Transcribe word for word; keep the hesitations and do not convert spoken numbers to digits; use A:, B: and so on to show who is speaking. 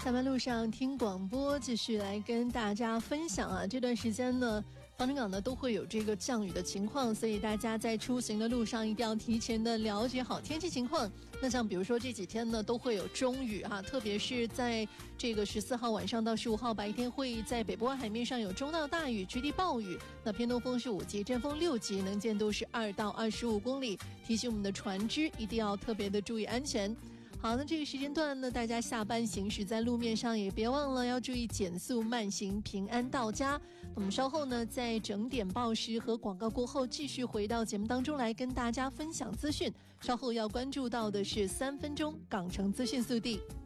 A: 下班路上听广播，继续来跟大家分享啊。这段时间呢，防城港呢都会有这个降雨的情况，所以大家在出行的路上一定要提前的了解好天气情况。那像比如说这几天呢都会有中雨哈、啊，特别是在这个十四号晚上到十五号白天，会在北部湾海面上有中到大雨、局地暴雨。那偏东风是五级，阵风六级，能见度是二到二十五公里，提醒我们的船只一定要特别的注意安全。好，那这个时间段呢，大家下班行驶在路面上也别忘了要注意减速慢行，平安到家。我们稍后呢，在整点报时和广告过后，继续回到节目当中来跟大家分享资讯。稍后要关注到的是三分钟港城资讯速递。